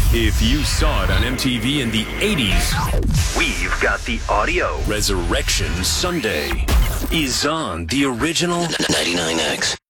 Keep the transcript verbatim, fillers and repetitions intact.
If you saw it on M T V in the eighties, We've got the audio. Resurrection Sunday is on the original ninety-nine X.